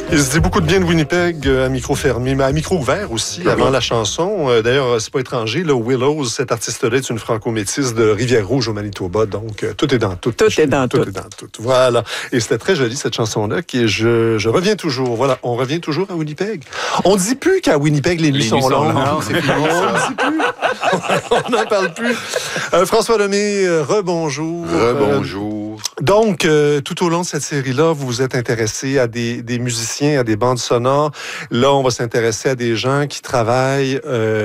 Il se dit beaucoup de bien de Winnipeg à micro fermé, mais à micro ouvert aussi, avant la chanson. D'ailleurs, c'est pas étranger, là, Willows, cet artiste-là est une franco-métisse de Rivière-Rouge au Manitoba, donc tout est dans tout. Tout est dans tout. Voilà. Et c'était très joli, cette chanson-là, qui je reviens toujours. Voilà, on revient toujours à Winnipeg. On dit plus qu'à Winnipeg, les nuits sont longues. Non, c'est fini. On ne dit plus. On n'en parle plus. François Lemay, rebonjour. Rebonjour. Donc, tout au long de cette série-là, vous vous êtes intéressé à des musiciens, à des bandes sonores. Là, on va s'intéresser à des gens qui travaillent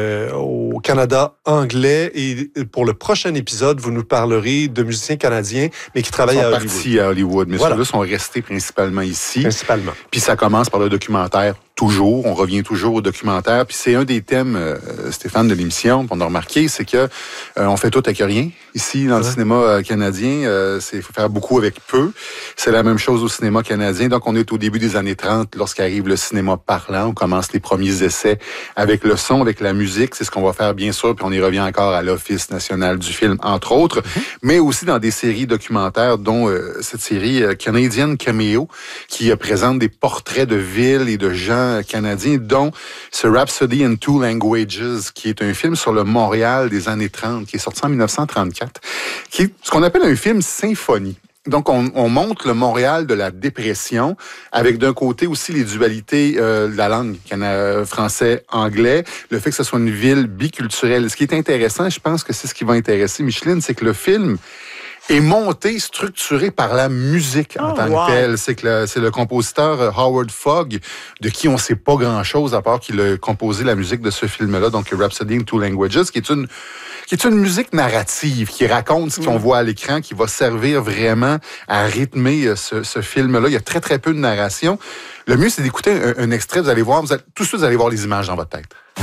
au Canada anglais. Et pour le prochain épisode, vous nous parlerez de musiciens canadiens, mais qui travaillent à Hollywood. Ils sont partis à Hollywood, mais Voilà. ceux-là sont restés principalement ici. Principalement. Puis ça commence par le documentaire. Toujours, on revient toujours au documentaire. Puis c'est un des thèmes, Stéphane, de l'émission, qu'on a remarqué, c'est que on fait tout avec rien. Ici, dans le cinéma canadien, il faut faire beaucoup avec peu. C'est la même chose au cinéma canadien. Donc, on est au début des années 30, lorsqu'arrive le cinéma parlant. On commence les premiers essais avec le son, avec la musique. C'est ce qu'on va faire, bien sûr. Puis on y revient encore à l'Office national du film, entre autres. Mais aussi dans des séries documentaires, dont cette série canadienne Cameo, qui présente des portraits de villes et de gens canadiens, dont ce Rhapsody in Two Languages, qui est un film sur le Montréal des années 30, qui est sorti en 1934, qui est ce qu'on appelle un film symphonie. Donc, on montre le Montréal de la dépression, avec d'un côté aussi les dualités de la langue français-anglais, le fait que ce soit une ville biculturelle. Ce qui est intéressant, je pense que c'est ce qui va intéresser Micheline, c'est que le film est monté, structuré par la musique en tant que telle. C'est le compositeur Howard Fogg, de qui on ne sait pas grand-chose, à part qu'il a composé la musique de ce film-là, donc Rhapsody in Two Languages, qui est une musique narrative, qui raconte ce qu'on voit à l'écran, qui va servir vraiment à rythmer ce film-là. Il y a très, très peu de narration. Le mieux, c'est d'écouter un extrait. Vous allez voir, tous vous allez voir les images dans votre tête.